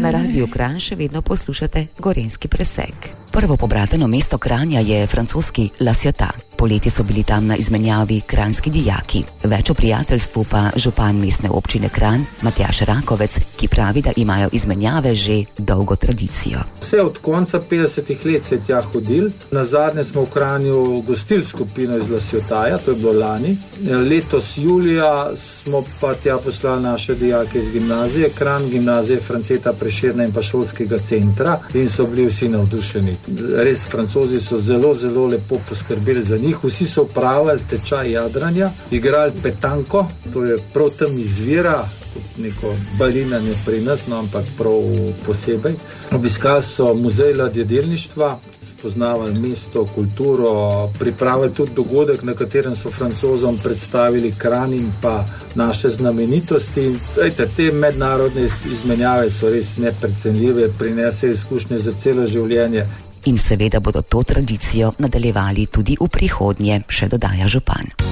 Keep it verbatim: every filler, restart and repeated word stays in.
Na Radiu Kranj še vedno poslušate Gorenjski presek. Prvo pobrateno mesto Kranja je francoski La Ciotat. Poleti so bili tam na izmenjavi kranjski dijaki. Več o prijateljstvu pa župan mestne občine Kranj, Matjaž Rakovec, ki pravi, da imajo izmenjave že dolgo tradicijo. Vse od konca petdesetih let se je tja hodil. Nazadnje smo v Kranju gostili skupino iz La Ciotaja, to je bilo lani. Letos julija smo pa tja poslali naše dijake iz gimnazije Kranj, gimnazije Franceta Prešerna in pa šolskega centra in so bili vsi navdušeni. Res, Francozi so zelo, zelo lepo poskrbeli za njih. Vsi so upravljali tečaj jadranja, igrali petanko, to je prav tam izvira, neko balinanje pri nas, no, ampak prav posebej. Obiskali so muzej ladjedelništva, spoznavali mesto, kulturo, pripravili tudi dogodek, na katerem so Francozom predstavili Kranj in pa naše znamenitosti. Ejte, te mednarodne izmenjave so res neprecenljive, prinesejo izkušnje za celo življenje. In seveda bodo to tradicijo nadaljevali tudi v prihodnje, še dodaja župan.